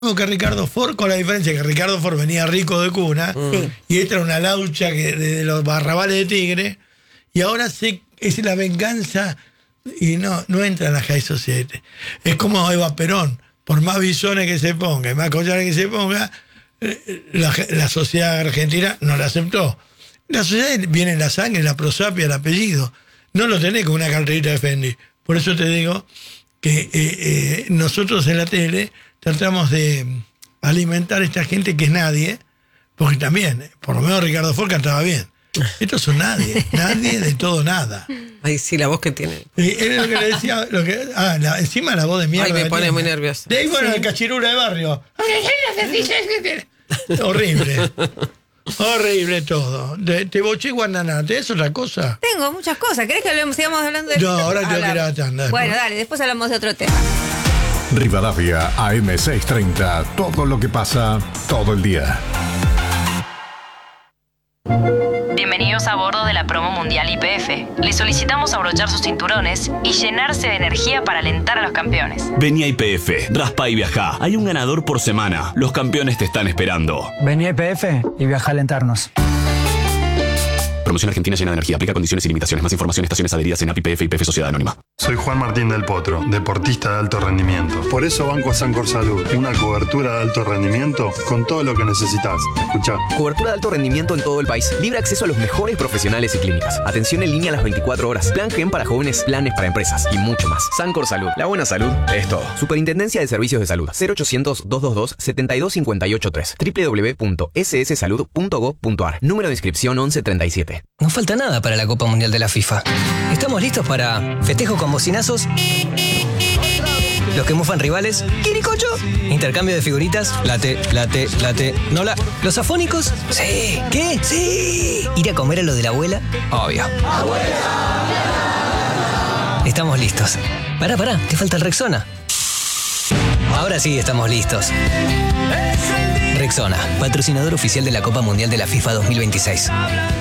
que Ricardo Ford, con la diferencia que Ricardo Ford venía rico de cuna, y esta era una laucha de los barrabales de Tigre, y ahora es la venganza, y no entra en la high society. Es como Eva Perón, por más bisones que se ponga, más collares que se ponga, la sociedad argentina no la aceptó. La sociedad viene en la sangre, la prosapia, el apellido. No lo tenés con una carterita de Fendi. Por eso te digo que nosotros en la tele tratamos de alimentar a esta gente que es nadie, porque también, por lo menos Ricardo Ford cantaba bien. Estos son nadie de todo nada. Ay, sí, la voz que tiene. Es lo que le decía, encima la voz de mierda. Ay, me pone muy nerviosa. De ahí bueno, el cachirula de barrio. Horrible. Horrible todo. Te boché Guananá, ¿te es otra cosa? Tengo muchas cosas. ¿Querés que sigamos hablando de No, ahora tengo que ir a la tanda. Bueno, dale, después hablamos de otro tema. Rivadavia AM630. Todo lo que pasa todo el día. Bienvenidos a bordo de la promo mundial YPF. Les solicitamos abrochar sus cinturones y llenarse de energía para alentar a los campeones. Vení a YPF, raspa y viajá. Hay un ganador por semana. Los campeones te están esperando. Vení a YPF y viaja a alentarnos. Promoción Argentina llena de energía. Aplica condiciones y limitaciones. Más información, estaciones adheridas en API YPF y YPF Sociedad Anónima. Soy Juan Martín del Potro, deportista de alto rendimiento. Por eso banco a Sancor Salud, una cobertura de alto rendimiento con todo lo que necesitas. Escuchá. Cobertura de alto rendimiento en todo el país. Libre acceso a los mejores profesionales y clínicas. Atención en línea a las 24 horas. Plan GEM para jóvenes, planes para empresas y mucho más. Sancor Salud. La buena salud es todo. Superintendencia de Servicios de Salud. 0800-222-72583. www.sssalud.gov.ar. Número de inscripción 1137. No falta nada para la Copa Mundial de la FIFA. Estamos listos para festejo con bocinazos, los que mufan rivales, quiricocho, intercambio de figuritas, late, nola, los afónicos, sí, ¿qué? Sí, ir a comer a lo de la abuela, obvio. ¡Abuela! Estamos listos. Pará, te falta el Rexona. Ahora sí estamos listos. Rexona, patrocinador oficial de la Copa Mundial de la FIFA 2026.